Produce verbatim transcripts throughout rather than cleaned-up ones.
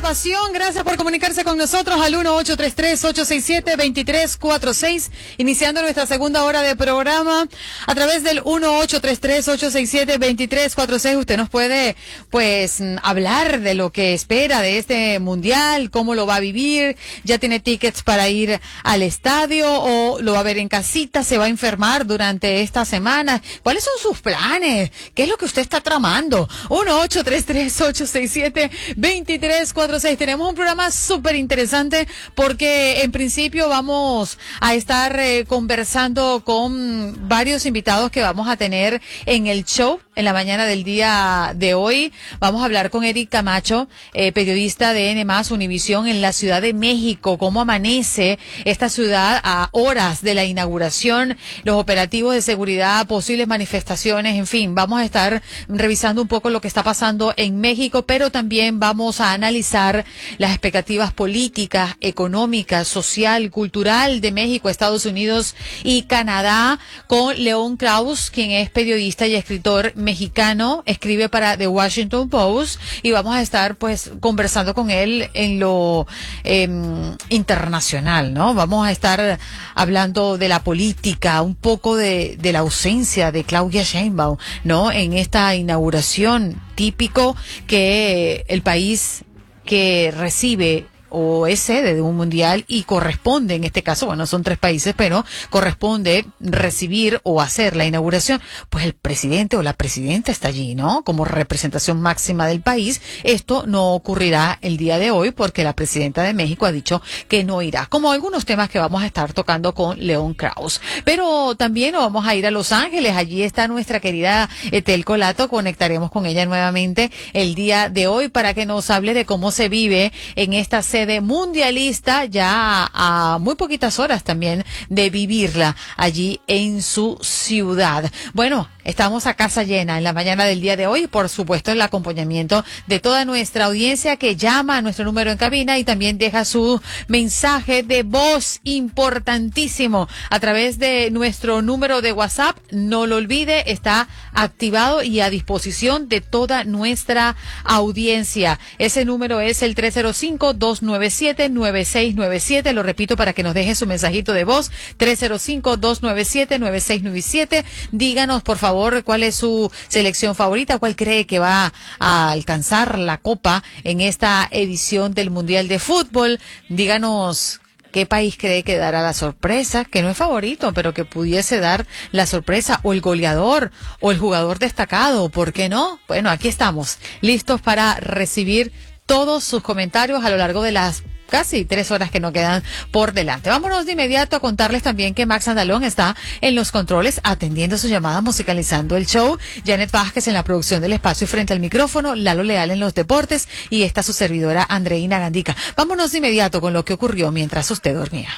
pasión. Gracias por comunicarse con nosotros al uno ocho tres tres, ocho seis siete, dos tres cuatro seis, iniciando nuestra segunda hora de programa a través del uno ocho tres tres, ocho seis siete, dos tres cuatro seis. Usted nos puede, pues, hablar de lo que espera de este mundial, cómo lo va a vivir, ya tiene tickets para ir al estadio o lo va a ver en casita, se va a enfermar durante esta semana. ¿Cuáles son sus planes? ¿Qué es lo que usted está tramando? uno ocho tres tres, ocho seis siete, dos tres cuatro seis. Tenemos un programa súper interesante porque en principio vamos a estar eh, conversando con varios invitados que vamos a tener en el show en la mañana del día de hoy. Vamos a hablar con Eric Camacho, eh, periodista de N más Univisión en la Ciudad de México. Cómo amanece esta ciudad a horas de la inauguración, los operativos de seguridad, posibles manifestaciones, en fin. Vamos a estar revisando un poco lo que está pasando en México, pero también vamos a analizar las expectativas políticas, económicas, social, cultural de México, Estados Unidos y Canadá con León Krauss, quien es periodista y escritor mexicano, escribe para The Washington Post, y vamos a estar pues conversando con él en lo eh, internacional, ¿no? Vamos a estar hablando de la política, un poco de, de la ausencia de Claudia Sheinbaum, ¿no? En esta inauguración, típico que el país que recibe o es sede de un mundial y corresponde, en este caso, bueno, son tres países, pero corresponde recibir o hacer la inauguración, pues el presidente o la presidenta está allí, ¿no? Como representación máxima del país. Esto no ocurrirá el día de hoy porque la presidenta de México ha dicho que no irá, como algunos temas que vamos a estar tocando con León Krauss. Pero también nos vamos a ir a Los Ángeles. Allí está nuestra querida Etel Colato. Conectaremos con ella nuevamente el día de hoy para que nos hable de cómo se vive en esta sede mundialista, ya a muy poquitas horas también de vivirla allí en su ciudad. Bueno, estamos a casa llena en la mañana del día de hoy, por supuesto el acompañamiento de toda nuestra audiencia que llama a nuestro número en cabina y también deja su mensaje de voz importantísimo a través de nuestro número de WhatsApp. No lo olvide, está activado y a disposición de toda nuestra audiencia. Ese número es el tres cero cinco, dos nueve siete, nueve seis nueve siete. Lo repito para que nos deje su mensajito de voz, tres cero cinco, dos nueve siete, nueve seis nueve siete. Díganos, por favor, cuál es su selección favorita, cuál cree que va a alcanzar la copa en esta edición del Mundial de Fútbol. Díganos qué país cree que dará la sorpresa, que no es favorito, pero que pudiese dar la sorpresa, o el goleador, o el jugador destacado, ¿por qué no? Bueno, aquí estamos, listos para recibir todos sus comentarios a lo largo de las casi tres horas que nos quedan por delante. Vámonos de inmediato a contarles también que Max Andalón está en los controles atendiendo sus llamadas, musicalizando el show. Janet Vázquez en la producción del espacio y frente al micrófono, Lalo Leal en los deportes y esta su servidora Andreina Gandica. Vámonos de inmediato con lo que ocurrió mientras usted dormía.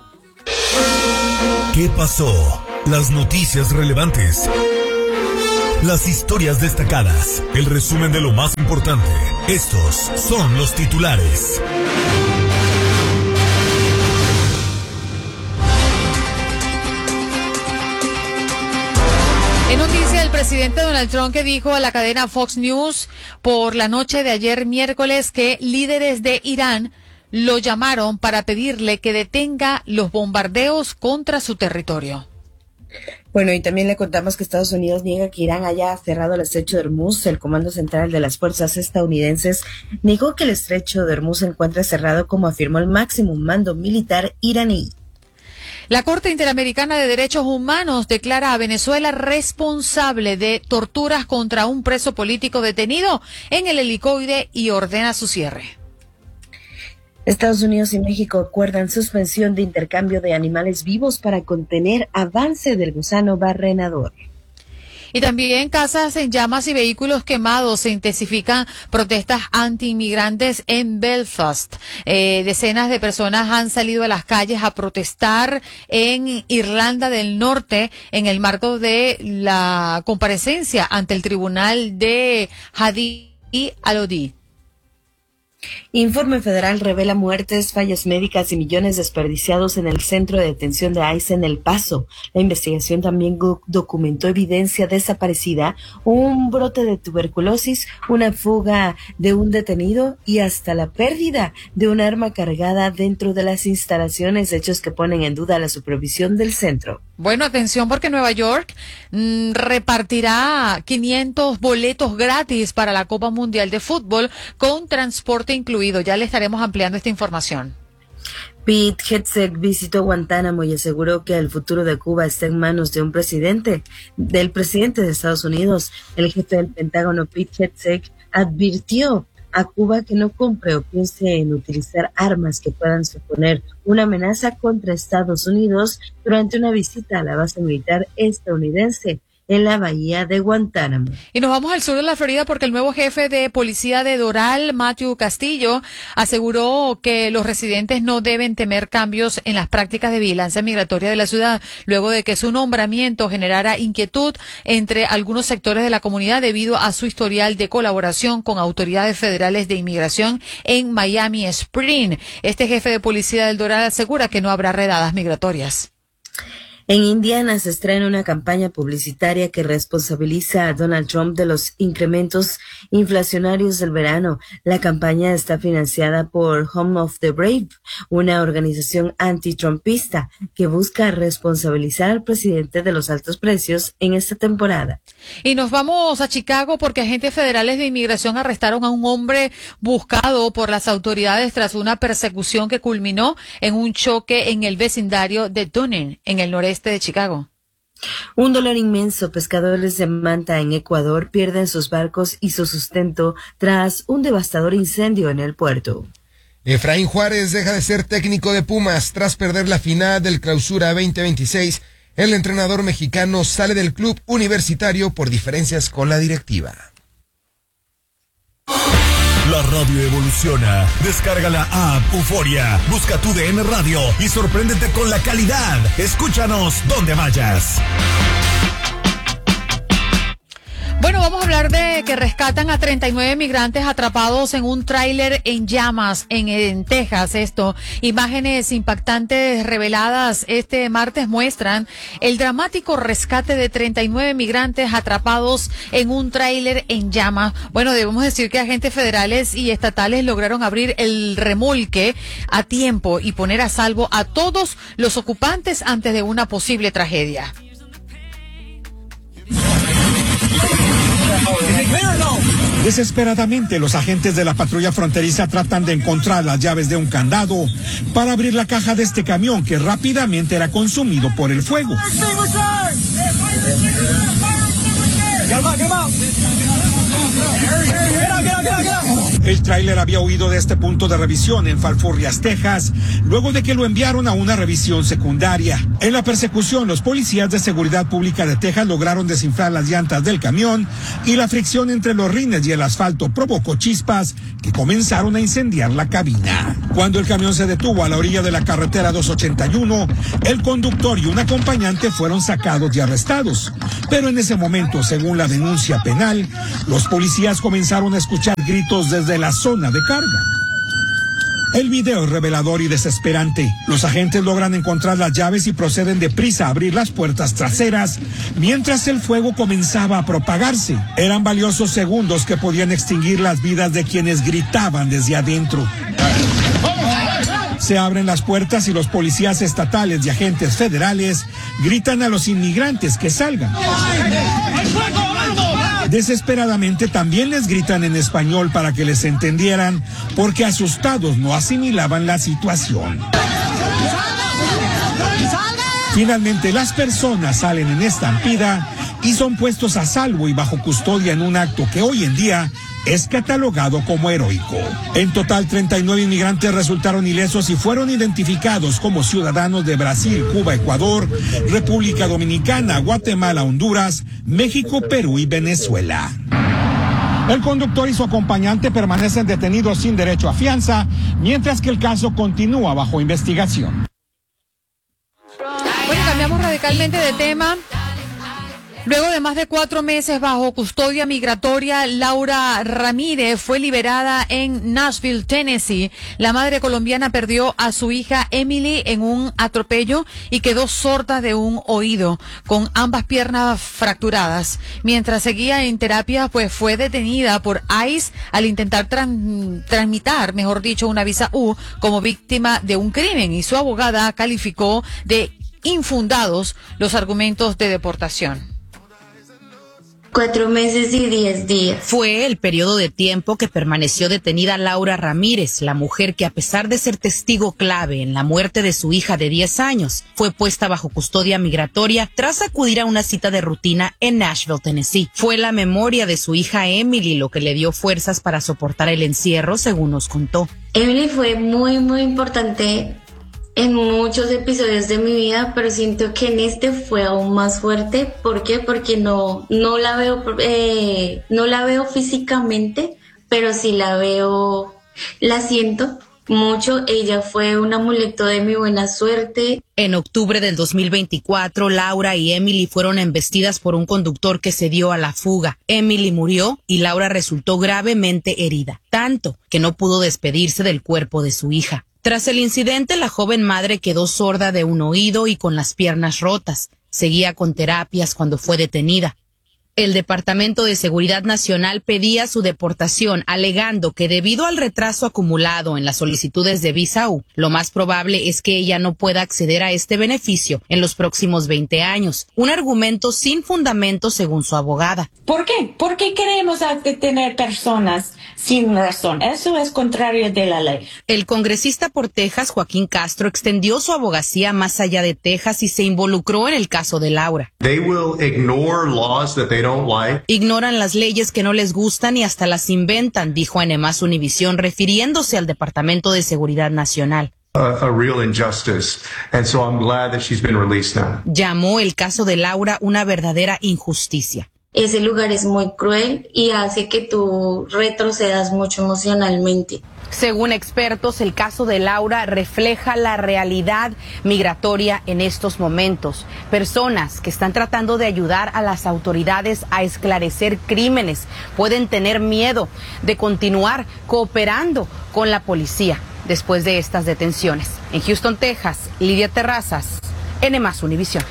¿Qué pasó? Las noticias relevantes. Las historias destacadas. El resumen de lo más importante. Estos son los titulares. En noticia, el presidente Donald Trump que dijo a la cadena Fox News por la noche de ayer miércoles que líderes de Irán lo llamaron para pedirle que detenga los bombardeos contra su territorio. Bueno, y también le contamos que Estados Unidos niega que Irán haya cerrado el estrecho de Hormuz. El Comando Central de las Fuerzas Estadounidenses negó que el estrecho de Hormuz se encuentre cerrado, como afirmó el máximo mando militar iraní. La Corte Interamericana de Derechos Humanos declara a Venezuela responsable de torturas contra un preso político detenido en el helicoide y ordena su cierre. Estados Unidos y México acuerdan suspensión de intercambio de animales vivos para contener avance del gusano barrenador. Y también casas en llamas y vehículos quemados. Se intensifican protestas anti-inmigrantes en Belfast. Eh, decenas de personas han salido a las calles a protestar en Irlanda del Norte en el marco de la comparecencia ante el tribunal de Hadi Alodi. Informe federal revela muertes, fallas médicas y millones desperdiciados en el centro de detención de ICE en El Paso. La investigación también documentó evidencia desaparecida, un brote de tuberculosis, una fuga de un detenido y hasta la pérdida de un arma cargada dentro de las instalaciones, hechos que ponen en duda la supervisión del centro. Bueno, atención porque Nueva York mmm, repartirá quinientos boletos gratis para la Copa Mundial de Fútbol con transporte incluido. Ya le estaremos ampliando esta información. Pete Hegseth visitó Guantánamo y aseguró que el futuro de Cuba está en manos de un presidente, del presidente de Estados Unidos. El jefe del Pentágono, Pete Hegseth, advirtió a Cuba que no compre o piense en utilizar armas que puedan suponer una amenaza contra Estados Unidos durante una visita a la base militar estadounidense en la bahía de Guantánamo. Y nos vamos al sur de la Florida porque el nuevo jefe de policía de Doral, Matthew Castillo, aseguró que los residentes no deben temer cambios en las prácticas de vigilancia migratoria de la ciudad, luego de que su nombramiento generara inquietud entre algunos sectores de la comunidad debido a su historial de colaboración con autoridades federales de inmigración en Miami Spring. Este jefe de policía del Doral asegura que no habrá redadas migratorias. En Indiana se estrena una campaña publicitaria que responsabiliza a Donald Trump de los incrementos inflacionarios del verano. La campaña está financiada por Home of the Brave, una organización anti-trumpista que busca responsabilizar al presidente de los altos precios en esta temporada. Y nos vamos a Chicago porque agentes federales de inmigración arrestaron a un hombre buscado por las autoridades tras una persecución que culminó en un choque en el vecindario de Dunning, en el noreste de Chicago. Un dolor inmenso. Pescadores de Manta en Ecuador pierden sus barcos y su sustento tras un devastador incendio en el puerto. Efraín Juárez deja de ser técnico de Pumas tras perder la final del Clausura veinte veintiséis. El entrenador mexicano sale del club universitario por diferencias con la directiva. La radio evoluciona. Descarga la app Euforia. Busca tu D N Radio y sorpréndete con la calidad. Escúchanos donde vayas. Bueno, vamos a hablar de que rescatan a treinta y nueve migrantes atrapados en un tráiler en llamas en, en Texas. Esto, imágenes impactantes reveladas este martes muestran el dramático rescate de treinta y nueve migrantes atrapados en un tráiler en llamas. Bueno, debemos decir que agentes federales y estatales lograron abrir el remolque a tiempo y poner a salvo a todos los ocupantes antes de una posible tragedia. Desesperadamente, los agentes de la patrulla fronteriza tratan de encontrar las llaves de un candado para abrir la caja de este camión que rápidamente era consumido por el fuego. El tráiler había huido de este punto de revisión en Falfurrias, Texas, luego de que lo enviaron a una revisión secundaria. En la persecución, los policías de seguridad pública de Texas lograron desinflar las llantas del camión y la fricción entre los rines y el asfalto provocó chispas que comenzaron a incendiar la cabina. Cuando el camión se detuvo a la orilla de la carretera doscientos ochenta y uno, el conductor y un acompañante fueron sacados y arrestados. Pero en ese momento, según la denuncia penal, los policías comenzaron a escuchar gritos desde la zona de carga. El video es revelador y desesperante. Los agentes logran encontrar las llaves y proceden deprisa a abrir las puertas traseras, mientras el fuego comenzaba a propagarse. Eran valiosos segundos que podían extinguir las vidas de quienes gritaban desde adentro. Se abren las puertas y los policías estatales y agentes federales gritan a los inmigrantes que salgan. Desesperadamente también les gritan en español para que les entendieran, porque asustados no asimilaban la situación. Finalmente las personas salen en estampida y son puestos a salvo y bajo custodia en un acto que hoy en día es catalogado como heroico. En total, treinta y nueve inmigrantes resultaron ilesos y fueron identificados como ciudadanos de Brasil, Cuba, Ecuador, República Dominicana, Guatemala, Honduras, México, Perú y Venezuela. El conductor y su acompañante permanecen detenidos sin derecho a fianza, mientras que el caso continúa bajo investigación. Bueno, cambiamos radicalmente de tema. Luego de más de cuatro meses bajo custodia migratoria, Laura Ramírez fue liberada en Nashville, Tennessee. La madre colombiana perdió a su hija Emily en un atropello y quedó sorda de un oído, con ambas piernas fracturadas. Mientras seguía en terapia, pues fue detenida por ICE al intentar tran- tramitar, mejor dicho, una visa U como víctima de un crimen, y su abogada calificó de infundados los argumentos de deportación. Cuatro meses y diez días. Fue el periodo de tiempo que permaneció detenida Laura Ramírez, la mujer que, a pesar de ser testigo clave en la muerte de su hija de diez años, fue puesta bajo custodia migratoria tras acudir a una cita de rutina en Nashville, Tennessee. Fue la memoria de su hija Emily lo que le dio fuerzas para soportar el encierro, según nos contó. Emily fue muy, muy importante en muchos episodios de mi vida, pero siento que en este fue aún más fuerte. ¿Por qué? Porque no, no la veo, eh, no la veo físicamente, pero sí la veo, la siento mucho. Ella fue un amuleto de mi buena suerte. En octubre del dos mil veinticuatro, Laura y Emily fueron embestidas por un conductor que se dio a la fuga. Emily murió y Laura resultó gravemente herida, tanto que no pudo despedirse del cuerpo de su hija. Tras el incidente, la joven madre quedó sorda de un oído y con las piernas rotas. Seguía con terapias cuando fue detenida. El Departamento de Seguridad Nacional pedía su deportación, alegando que debido al retraso acumulado en las solicitudes de visa U, lo más probable es que ella no pueda acceder a este beneficio en los próximos veinte años. Un argumento sin fundamento, según su abogada. ¿Por qué? ¿Por qué queremos detener personas sin razón? Eso es contrario de la ley. El congresista por Texas, Joaquín Castro, extendió su abogacía más allá de Texas y se involucró en el caso de Laura. They will ignore laws that they don't like. Ignoran las leyes que no les gustan y hasta las inventan, dijo a Nemás Univisión, refiriéndose al Departamento de Seguridad Nacional. A, a real injustice, and so I'm glad that she's been released now. Llamó el caso de Laura una verdadera injusticia. Ese lugar es muy cruel y hace que tú retrocedas mucho emocionalmente. Según expertos, el caso de Laura refleja la realidad migratoria en estos momentos. Personas que están tratando de ayudar a las autoridades a esclarecer crímenes pueden tener miedo de continuar cooperando con la policía después de estas detenciones. En Houston, Texas, Lidia Terrazas, N más Univisión.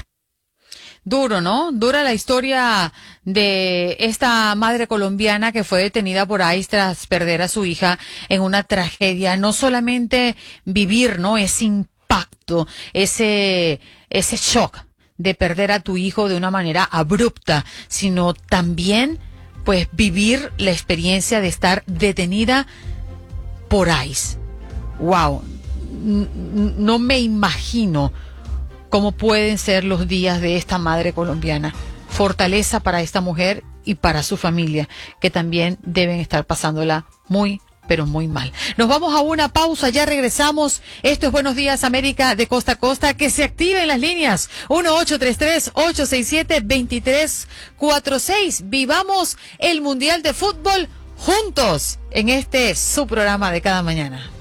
Duro, ¿no? Dura la historia de esta madre colombiana que fue detenida por ICE tras perder a su hija en una tragedia. No solamente vivir, ¿no? Ese impacto, ese, ese shock de perder a tu hijo de una manera abrupta, sino también, pues, vivir la experiencia de estar detenida por ICE. Wow. No me imagino cómo pueden ser los días de esta madre colombiana. Fortaleza para esta mujer y para su familia, que también deben estar pasándola muy, pero muy mal. Nos vamos a una pausa, ya regresamos. Esto es Buenos Días América de costa a costa. Que se activen las líneas uno ocho tres tres, ocho seis siete, dos tres cuatro seis. Vivamos el Mundial de Fútbol juntos en este su programa de cada mañana.